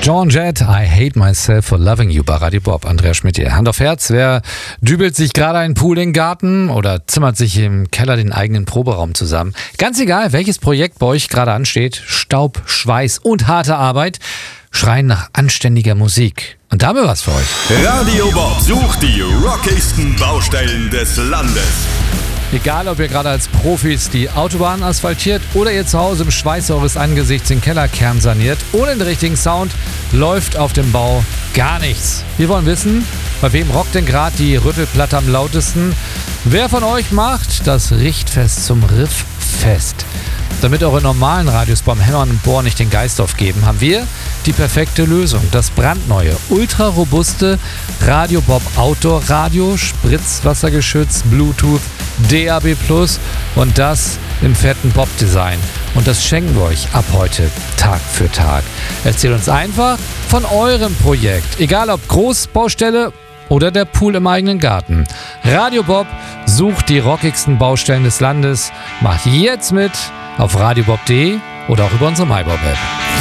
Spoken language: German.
Joan Jett, I Hate Myself for Loving You bei Radio Bob. Andreas Schmidt hier. Hand auf Herz, wer dübelt sich gerade einen Pool in den Garten oder zimmert sich im Keller den eigenen Proberaum zusammen? Ganz egal, welches Projekt bei euch gerade ansteht, Staub, Schweiß und harte Arbeit schreien nach anständiger Musik. Und da haben wir was für euch. Radio Bob sucht die rockigsten Baustellen des Landes. Egal, ob ihr gerade als Profis die Autobahn asphaltiert oder ihr zu Hause im Schweiß eures Angesichts den Kellerkern saniert, ohne den richtigen Sound läuft auf dem Bau gar nichts. Wir wollen wissen, bei wem rockt denn gerade die Rüttelplatte am lautesten? Wer von euch macht das Richtfest zum Rifffest? Damit eure normalen Radios beim Hämmern und Bohren nicht den Geist aufgeben, haben wir die perfekte Lösung. Das brandneue, ultra-robuste Radio Bob Outdoor Radio, spritzwassergeschützt, Bluetooth, DAB+ und das im fetten Bob-Design. Und das schenken wir euch ab heute Tag für Tag. Erzählt uns einfach von eurem Projekt, egal ob Großbaustelle oder der Pool im eigenen Garten. Radio Bob sucht die rockigsten Baustellen des Landes. Macht jetzt mit auf radiobob.de oder auch über unsere MyBob-App.